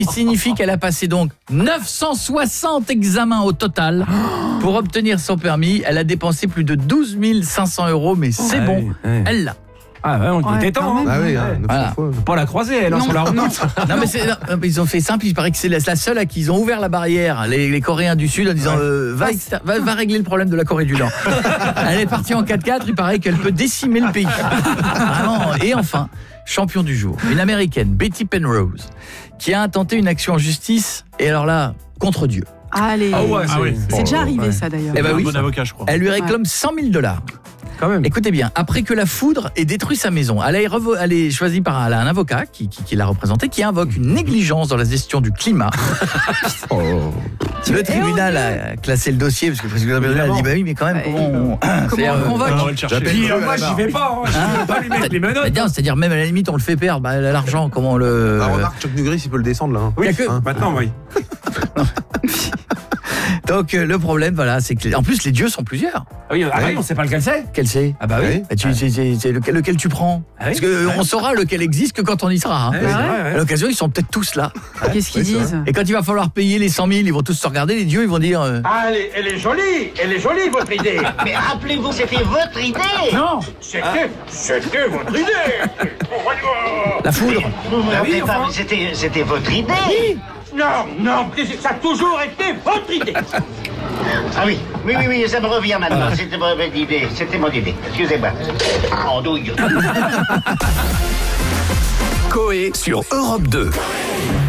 Il signifie qu'elle a passé donc 960 examens au total pour obtenir son permis. Elle a dépensé plus de 12 500 €, mais c'est bon, elle l'a. Ah ouais, on était temps. Ah oui, Voilà. fois. Faut pas la croiser, elle, sur la route. Non, mais ils ont fait simple. Il paraît que c'est la seule à qui ils ont ouvert la barrière, les Coréens du Sud, en disant va régler le problème de la Corée du Nord. Elle est partie en 4x4. Il paraît qu'elle peut décimer le pays. Vraiment. Et enfin, champion du jour, une Américaine, Betty Penrose, qui a intenté une action en justice. Et alors là, contre Dieu. Allez. C'est déjà arrivé ça d'ailleurs. Eh ben oui. Bon avocat, je crois. Elle lui réclame 100 000 $. Quand même. Écoutez bien, après que la foudre ait détruit sa maison, elle est choisie par un avocat qui l'a représenté, qui invoque une négligence dans la gestion du climat. Le tribunal a classé le dossier, parce que le président a dit, bah oui, mais quand même, comment on convoque On va le chercher. Puis moi, j'y vais pas. Je vais pas lui mettre les menottes. C'est-à-dire, même à la limite, on le fait perdre, bah, l'argent, comment le... Ah, remarque, Chuck Norris, il peut le descendre là. Hein. Oui, que- maintenant, oui. Donc, le problème, voilà, c'est que, en plus, les dieux sont plusieurs. Ah oui, on sait pas lequel c'est. Quel c'est? Ah bah oui. Bah, c'est lequel tu prends? Ah oui. Parce qu'on saura lequel existe que quand on y sera. Hein. Ouais. À l'occasion, ils sont peut-être tous là. Qu'est-ce qu'ils disent? Et quand il va falloir payer les 100 000, ils vont tous se regarder, les dieux, ils vont dire... Ah, elle est jolie votre idée. Mais rappelez-vous, c'était votre idée. Non, c'était votre idée. La foudre. Vous me rappelez pas, mais c'était votre idée. Non, ça a toujours été votre idée. Ah oui, ça me revient maintenant. C'était votre idée, c'était mon idée. Excusez-moi. Andouille. Coé sur Europe 2.